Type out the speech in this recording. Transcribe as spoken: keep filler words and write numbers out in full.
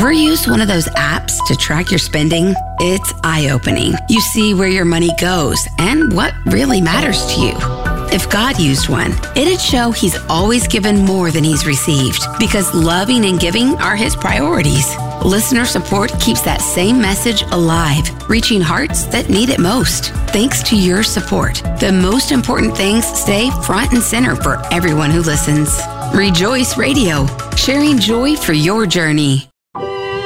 Ever used one of those apps to track your spending? It's eye-opening. You see where your money goes and what really matters to you. If God used one, it'd show He's always given more than He's received, because loving and giving are His priorities. Listener support keeps that same message alive, reaching hearts that need it most. Thanks to your support, the most important things stay front and center for everyone who listens. Rejoice Radio, sharing joy for your journey.